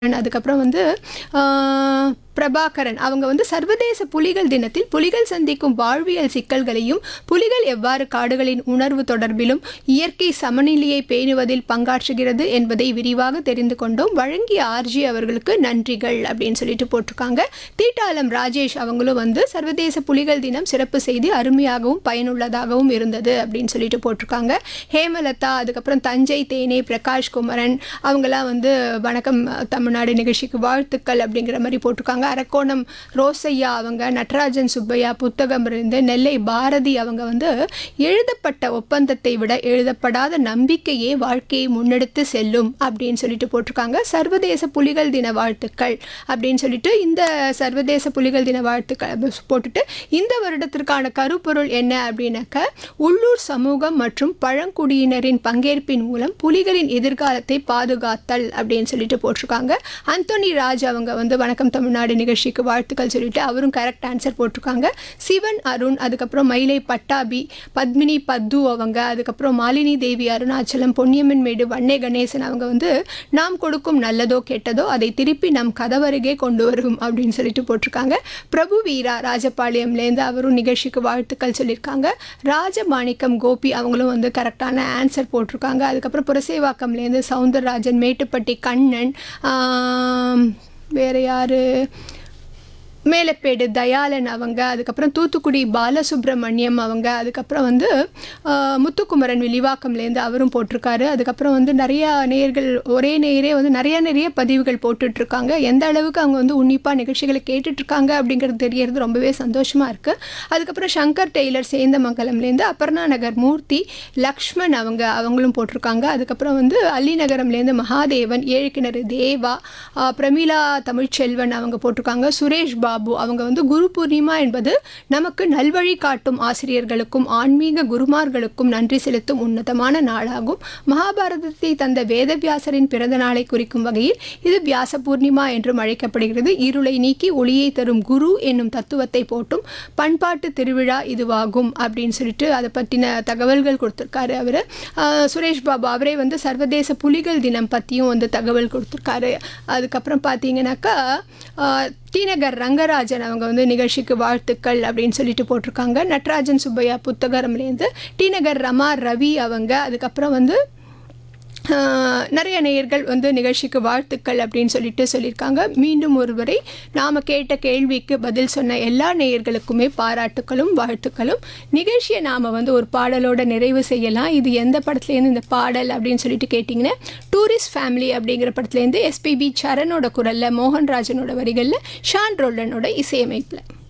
அதுக்கப்புறம் வந்து ஆ, பிரபாகரன் அவங்க வந்து சர்வதேச புலிகள் தினத்தில் புலிகள் சந்திக்கும் வாழ்வியல் சிக்கல்களையும் புலிகள் எவ்வாறு காடுகளின் உணர்வு தொடர்பிலும் இயற்கை சமநிலையை பேணுவதில் பங்காற்றுகிறது என்பதை விரிவாக தெரிந்து கொண்டோம். வழங்கிய ஆர்ஜி அவர்களுக்கு நன்றிகள் அப்படின்னு சொல்லிட்டு போட்டிருக்காங்க. தீட்டாளம் ராஜேஷ் அவங்களும் வந்து சர்வதேச புலிகள் தினம் சிறப்பு செய்தி அருமையாகவும் பயனுள்ளதாகவும் இருந்தது அப்படின்னு சொல்லிட்டு போட்டிருக்காங்க. ஹேமலதா, அதுக்கப்புறம் தஞ்சை தேனே பிரகாஷ் குமரன் அவங்களாம் வந்து வணக்கம் தமிழ்நாடு நிகழ்ச்சிக்கு வாழ்த்துக்கள் அப்படிங்கிற மாதிரி போட்டிருக்காங்க. அரக்கோணம் ரோசையா அவங்க, நடராஜன் சுப்பையா புத்தகம் இருந்து, நெல்லை பாரதி அவங்க வந்து எழுதப்பட்ட ஒப்பந்தத்தை விட எழுதப்படாத நம்பிக்கையே வாழ்க்கையை முன்னெடுத்து செல்லும் அப்படின்னு சொல்லிட்டு போட்டிருக்காங்க. சர்வதேச புலிகள் தின வாழ்த்துக்கள் அப்படின்னு சொல்லிட்டு இந்த சர்வதேச புலிகள் தின வாழ்த்துக்கள் போட்டுட்டு இந்த வருடத்திற்கான கருப்பொருள் என்ன அப்படின்னாக்க உள்ளூர் சமூகம் மற்றும் பழங்குடியினரின் பங்கேற்பின் மூலம் புலிகளின் எதிர்காலத்தை பாதுகாத்தல் அப்படின்னு சொல்லிட்டு போட்டிருக்காங்க. அந்தோனி ராஜ் அவங்க வந்து வணக்கம் தமிழ்நாடு நிகழ்ச்சிக்கு வாழ்த்துக்கள் சொல்லிட்டு அவரும் கரெக்ட் ஆன்சர் போட்டிருக்காங்க. சிவன் அருண், அதுக்கப்புறம் மயிலை பட்டாபி, பத்மினி பத்து அவங்க, அதுக்கப்புறம் மாலினி தேவி அருணாச்சலம், பொன்னியம்மன் மேடு, வன்னே கணேசன் அவங்க வந்து நாம் கொடுக்கும் நல்லதோ கெட்டதோ அதை திருப்பி நம் கதவருகே கொண்டு வரும் அப்படின்னு சொல்லிட்டு போட்டிருக்காங்க. பிரபு வீரா ராஜபாளையம்லேருந்து அவரும் நிகழ்ச்சிக்கு வாழ்த்துக்கள் சொல்லியிருக்காங்க. ராஜமாணிக்கம் கோபி அவங்களும் வந்து கரெக்டான ஆன்சர் போட்டிருக்காங்க. அதுக்கப்புறம் புரசேவாக்கம்லேருந்து சவுந்தரராஜன், மேட்டுப்பட்டி கண்ணன், வேறு யார், மேலப்பேடு தயாளன் அவங்க, அதுக்கப்புறம் தூத்துக்குடி பாலசுப்ரமணியம் அவங்க, அதுக்கப்புறம் வந்து முத்துக்குமரன் விழிவாக்கம்லேருந்து அவரும் போட்டிருக்காரு. அதுக்கப்புறம் வந்து நிறையா நேயர்கள் ஒரே நேயரே வந்து நிறைய பதிவுகள் போட்டுட்ருக்காங்க. எந்த அளவுக்கு அவங்க வந்து உன்னிப்பாக நிகழ்ச்சிகளை கேட்டுட்ருக்காங்க அப்படிங்கிறது தெரியறது ரொம்பவே சந்தோஷமாக இருக்குது. அதுக்கப்புறம் சங்கர் டெய்லர் சேந்தமங்கலம்லேருந்து, அபர்ணா நகர் மூர்த்தி, லக்ஷ்மண் அவங்களும் போட்டிருக்காங்க. அதுக்கப்புறம் வந்து அள்ளிநகரம்லேருந்து மகாதேவன், ஏழுக்கிணறு தேவா, பிரமிளா தமிழ்ச்செல்வன் அவங்க போட்டிருக்காங்க. சுரேஷ் பாபு அவங்க வந்து குரு பூர்ணிமா என்பது நமக்கு நல்வழி காட்டும் ஆசிரியர்களுக்கும் ஆன்மீக குருமார்களுக்கும் நன்றி செலுத்தும் உன்னதமான நாளாகும். மகாபாரதத்தை தந்த வேதவியாசரின் பிறந்த நாளை குறிக்கும் வகையில் இது வியாச பூர்ணிமா என்றும் அழைக்கப்படுகிறது. இருளை நீக்கி ஒளியை தரும் குரு என்னும் தத்துவத்தை போட்டும் பண்பாட்டு திருவிழா இதுவாகும் அப்படின்னு சொல்லிட்டு அதை பற்றின தகவல்கள் கொடுத்துருக்காரு அவர். சுரேஷ் பாபு அவரே வந்து சர்வதேச புலிகள் தினம் பற்றியும் வந்து தகவல் கொடுத்துருக்காரு. அதுக்கப்புறம் பார்த்தீங்கன்னாக்கா டிநகர் ரங்கராஜன் அவங்க வந்து நிகழ்ச்சிக்கு வாழ்த்துக்கள் அப்படின்னு சொல்லிட்டு போட்டிருக்காங்க. நடராஜன் சுப்பையா புத்தகரம்லேருந்து, டிநகர் ரமா ரவி அவங்க, அதுக்கப்புறம் வந்து நிறைய நேயர்கள் வந்து நிகழ்ச்சிக்கு வாழ்த்துக்கள் அப்படின்னு சொல்லிட்டு சொல்லியிருக்காங்க. மீண்டும் ஒருவரை நாம் கேட்ட கேள்விக்கு பதில் சொன்ன எல்லா நேயர்களுக்குமே பாராட்டுக்களும் வாழ்த்துக்களும். நிகழ்ச்சியை நாம் வந்து ஒரு பாடலோட நிறைவு செய்யலாம். இது எந்த படத்துலேருந்து இந்த பாடல் அப்படின்னு சொல்லிட்டு கேட்டிங்கன்னா, டூரிஸ்ட் ஃபேமிலி அப்படிங்கிற படத்துலேருந்து எஸ்பிபி சரணோட குரலில், மோகன்ராஜனோட வரிகளில், ஷான் ரோல்டனோட இசையமைப்பில்.